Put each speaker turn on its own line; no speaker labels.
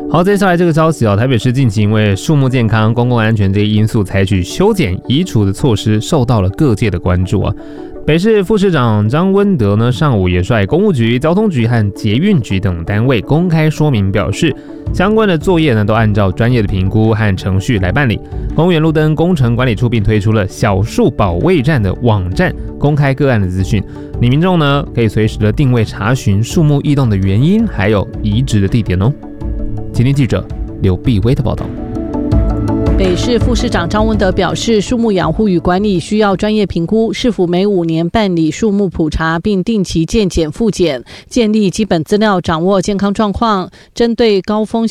好，接下来这个消息台北市近期因为树木健康、公共安全这些因素，采取修剪移除的措施，受到了各界的关注北市副市长张温德呢，上午也率公务局、交通局和捷运局等单位公开说明，表示相关的作业呢都按照专业的评估和程序来办理。公务员路灯工程管理处并推出了小树保卫站的网站，公开个案的资讯，你民众呢可以随时的定位查询树木异动的原因，还有移植的地点今天记者刘碧威的报道。
北市副市长张文德表示，树木养护与管理需要专业评估，市府每5年办理树木普查，并定期健检复检，建立基本资料，掌握健康状况，针对高风